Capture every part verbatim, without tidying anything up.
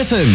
F M.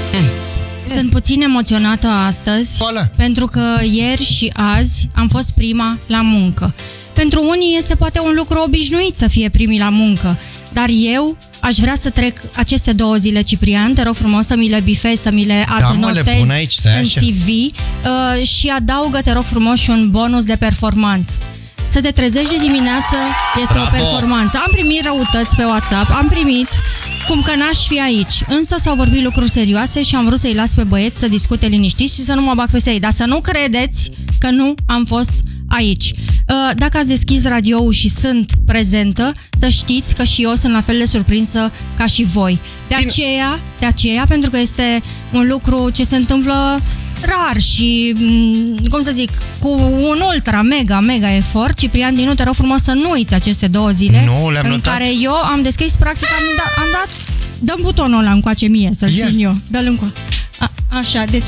Sunt puțin emoționată astăzi, Oala. pentru că ieri și azi am fost prima la muncă. Pentru unii este poate un lucru obișnuit să fie primii la muncă, dar eu aș vrea să trec aceste două zile, Ciprian, te rog frumos să mi le bifezi, să mi le adnotezi da, mă, le aici, în C V uh, și adaugă, te rog frumos, și un bonus de performanță. Să te trezești de dimineață este Bravo. o performanță. Am primit răutăți pe WhatsApp, am primit cum că n-aș fi aici. Însă s-au vorbit lucruri serioase și am vrut să-i las pe băieți să discute liniștiți și să nu mă bag peste ei. Dar să nu credeți că nu am fost aici. Dacă ați deschis radio-ul și sunt prezentă, să știți că și eu sunt la fel de surprinsă ca și voi. De aceea, de aceea, pentru că este un lucru ce se întâmplă rar și, cum să zic, cu un ultra, mega, mega efort, Ciprian Dinu, te rog frumos să nu uiți aceste două zile nu, în notat. care eu am deschis, practic, am, da, am dat, dăm butonul ăla încoace mie, să-l yeah. țin eu, dă-l încoace. A, așa, deci,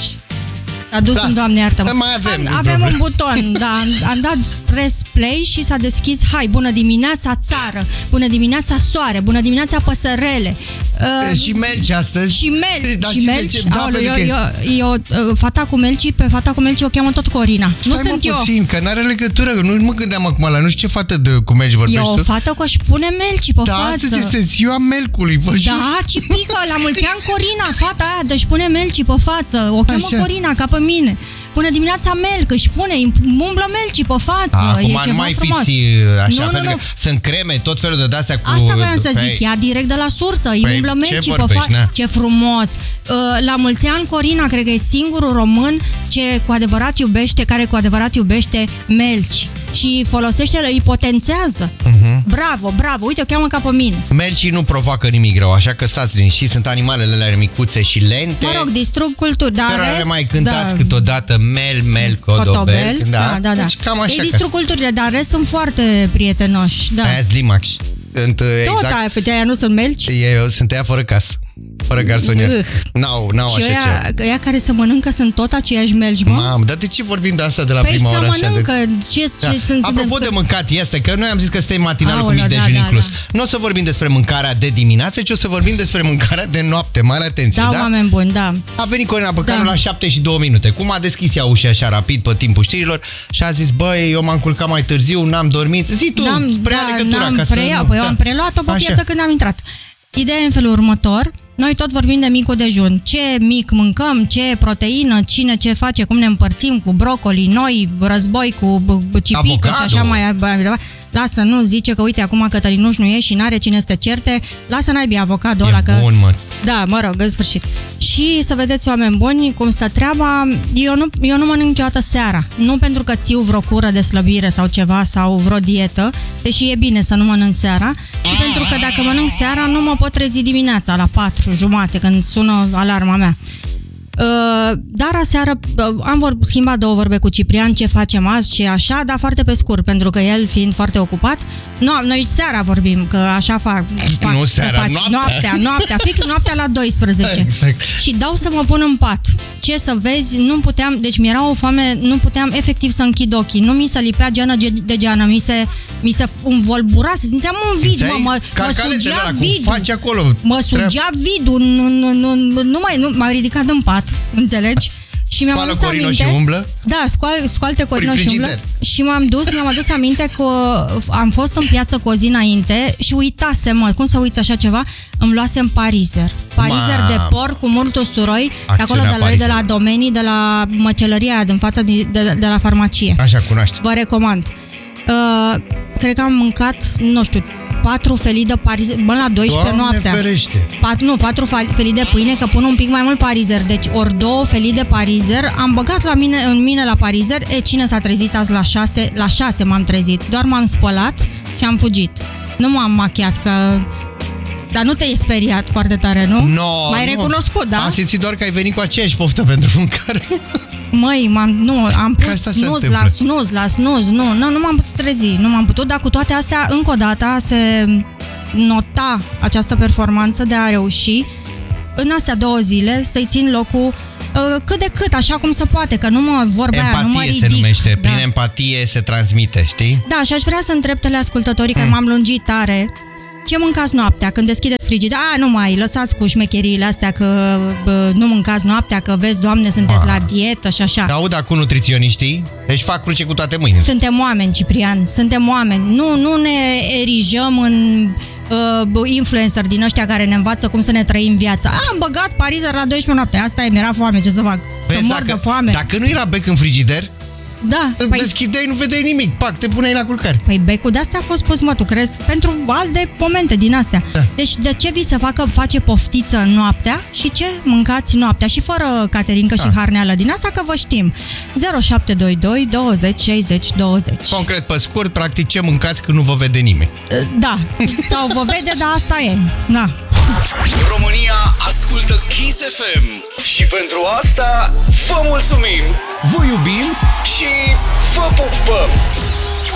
a dus da. în Doamne iartă-mă. Mai avem, am, avem un buton, da, am, am dat press play și s-a deschis, hai, bună dimineața țară, bună dimineața soare, bună dimineața păsărele. Uh, și Melci astăzi. Și Melci, da, și Melci. Da, Aoleu, eu, eu, eu, eu, fata cu Melci, pe fata cu Melci o cheamă tot Corina. Stai, nu sunt mă, eu. puțin, că n-are legătură, nu mă gândeam acum la, nu știu ce fată de, cu Melci vorbești tu. E o fată că își pune Melci pe da, față. Da, astăzi este ziua Melcului, vă jur. Da, cipică, la mulți ani Corina, fata aia, deci pune Melci pe față. O cheamă Așa. Corina, ca pe mine. Bună dimineața, Melc, își pune, umblă Melci pe față. Acum e nu mai frumos. fiți așa, nu, pentru nu, că nu. sunt creme, tot felul de astea cu... Asta vreau să Păi, zic, ea direct de la sursă, îi păi, umblă Melci ce pe vorbești, față. na? Ce frumos. La mulți ani, Corina, cred că e singurul român ce cu adevărat iubește, care cu adevărat iubește Melci. Și folosește, îi potențează. Uh-huh. Bravo, bravo, uite, o cheamă ca pe mine. Melcii nu provoacă nimic rău, așa că stați liniștiți, sunt animalele alea micuțe și lente. Mă rog, distrug culturi, dar care rest, le mai cântați da. câteodată, mel, mel, codobel. codobel da, da, da. Deci cam așa. Ei distrug culturile, dar rest sunt foarte prietenoși. Da. Aia Slimax. Sunt, tot exact, aia, pe aia nu sunt Melci? Eu sunt aia fără casă, fără garsonier. Uh. N-au, n-au și așa aia, ce. aia care se mănâncă sunt tot aceiași Melci, mă? Mamă, dar de ce vorbim de asta de la păi prima oră așa? Păi să mănâncă, de... ce, ce da. sunt... Apropo de mâncat este, că noi am zis că suntem matinalul cu mic da, dejun da, inclus. da. Nu o să vorbim despre mâncarea de dimineață, ci o să vorbim despre mâncarea de noapte. Mare atenție, da? Da, oameni buni, da. A venit Corina Băcanu da. la șapte și două minute. Cum a deschis ea ușa așa rapid pe timpul știrilor și a zis, băi, eu m-am culcat mai târziu, n-am dormit. Zi tu, prea da, legătura ca preia, să... Păi eu am preluat-o pe pieptă când am intrat. Ideea e în felul următor. Noi tot vorbim de micul dejun. Ce mic mâncăm, ce proteină, cine ce face, cum ne împărțim cu brocoli, noi, război cu cipică și așa mai... Lasă, nu zice că uite, acum Cătălinuș nu e și n-are cine să te certe. Lasă naibii avocado ăla că... bun, mă. Da, mă rog, în sfârșit. Și să vedeți, oameni buni, cum stă treaba. Eu nu, eu nu mănânc niciodată seara. Nu pentru că țiu vreo cură de slăbire sau ceva, sau vreo dietă, deși e bine să nu mănânc seara, ci pentru că dacă mănânc seara, nu mă pot trezi dimineața la patru jumate, când sună alarma mea. Uh, dar aseară uh, am vor, schimbat două vorbe cu Ciprian, ce facem azi și așa, dar foarte pe scurt, pentru că el fiind foarte ocupat, no, noi seara vorbim, că așa fac, fac nu seara, faci, noaptea. noaptea, noaptea, fix noaptea la douăsprezece. Exact. Și dau să mă pun în pat. Ce să vezi, nu puteam, deci mi-era o foame, nu puteam efectiv să închid ochii, nu mi se lipea geană de geană, mi se, mi se învolbura, se simțeam un vid, mă, mă, mă sugea vidul, mă sugea vidul, nu, nu, nu, nu mai, nu, m-a ridicat în pat. Înțelegi? Și mi-am adus aminte. Și umblă? Da, scoal, scoalte Corino și umblă. Și m-am dus, mi-am adus aminte că am fost în piață cu o zi înainte și uitasem, mă, cum să uiți așa ceva? Îmi luasem parizer. Parizer Ma. de porc cu mult usturoi, de acolo de la, de la domenii, de la măcelăria aia din fața de, de, de la farmacie. Așa, cunoaște. Vă recomand. Uh, cred că am mâncat, nu știu, patru felii de parizer, bă, la douăsprezece noaptea. Pat, nu, patru felii de pâine, că pun un pic mai mult parizer. Deci ori două felii de parizer. Am băgat la mine, în mine la parizer. E, cine s-a trezit azi la șase? La șase m-am trezit. Doar m-am spălat și am fugit. Nu m-am machiat, că... Dar nu te-ai speriat foarte tare, nu? No, M-ai nu. recunoscut, da? Am simțit doar că ai venit cu aceeași poftă pentru mâncare. Măi, m-am, nu, am pus snuz la snuz, la snuz, nu, nu, nu m-am putut trezi, nu m-am putut, dar cu toate astea, încă o dată, se nota această performanță de a reuși în astea două zile să-i țin locul uh, cât de cât, așa cum se poate, că nu mă vorba aia, nu mă ridic. Empatie se numește, da. Prin empatie se transmite, știi? Da, și aș vrea să întreb teleascultătorii, mm. că m-am lungit tare, Ce mâncați noaptea când deschideți frigiderul? A, nu mai, lăsați cu șmecheriile astea că bă, nu mâncați noaptea, că vezi, Doamne, sunteți ah. la dietă și așa. Te aud acum nutriționiștii, deci fac cruce cu toate mâinile. Suntem oameni, Ciprian, suntem oameni. Nu, nu ne erijăm în uh, influencer din ăștia care ne învață cum să ne trăim viața. A, am băgat parizer la doisprezece noapte, asta e, mi-era foame, ce să fac? Vezi, să mor de foame. Dacă nu era bec în frigider, da, îl păi... deschideai, nu vedeai nimic, pac, te puneai la culcare. Păi becul de-astea a fost pus, mă, tu crezi? Pentru alte momente din astea. Da. Deci de ce vi se facă, face poftiță noaptea și ce mâncați noaptea? Și fără caterincă da. și harneală din asta, că vă știm. zero șapte doi doi douăzeci șaizeci douăzeci. Concret, pe scurt, practic, ce mâncați când nu vă vede nimeni? Da, sau vă vede, dar asta e. Da. România ascultă Kiss F M și pentru asta vă mulțumim, vă iubim și vă pupăm!